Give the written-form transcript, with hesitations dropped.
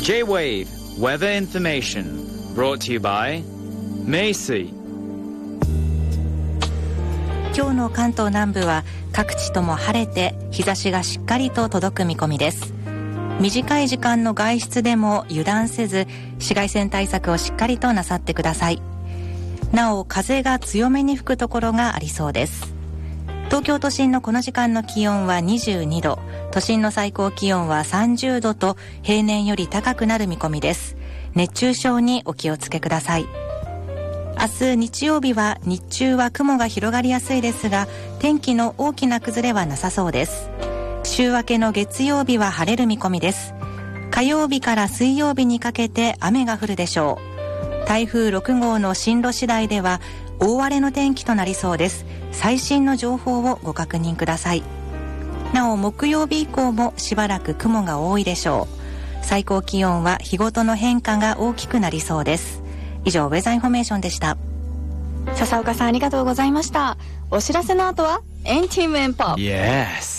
J-Wave Weather Information brought to you by 名水。 今日の関東南部は各地とも晴れて日差しがしっかりと届く見込みです。短い時間の外出でも油断せず紫外線対策をしっかりとなさってください。なお風が強めに吹くところがありそうです。東京都心のこの時間の気温は22度、都心の最高気温は30度と平年より高くなる見込みです。熱中症にお気をつけください。明日日曜日は日中は雲が広がりやすいですが、天気の大きな崩れはなさそうです。週明けの月曜日は晴れる見込みです。火曜日から水曜日にかけて雨が降るでしょう。台風6号の進路次第では大荒れの天気となりそうです。最新の情報をご確認ください。なお木曜日以降もしばらく雲が多いでしょう。最高気温は日ごとの変化が大きくなりそうです。以上ウェザーインフォメーションでした。 笹岡さんありがとうございました。お知らせの後はエンティメンポップ。 Yes